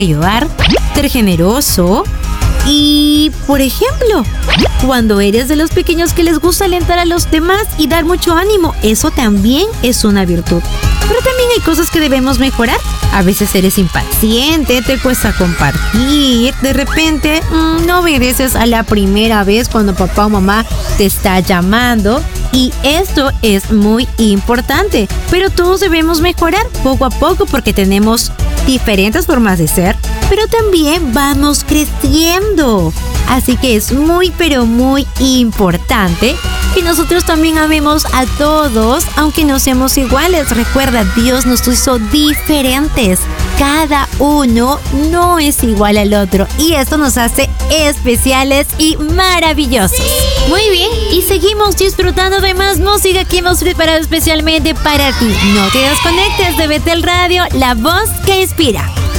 ayudar, ser generoso y, por ejemplo, cuando eres de los pequeños que les gusta alentar a los demás y dar mucho ánimo, eso también es una virtud. Pero también hay cosas que debemos mejorar. A veces eres impaciente, te cuesta compartir, de repente no obedeces a la primera vez cuando papá o mamá te está llamando. Y esto es muy importante, pero todos debemos mejorar poco a poco porque tenemos diferentes formas de ser, pero también vamos creciendo. Así que es muy, pero muy importante que nosotros también amemos a todos, aunque no seamos iguales. Recuerda, Dios nos hizo diferentes. Cada uno no es igual al otro y esto nos hace especiales y maravillosos. Muy bien, y seguimos disfrutando de más música que hemos preparado especialmente para ti. No te desconectes de Betel Radio, la voz que inspira.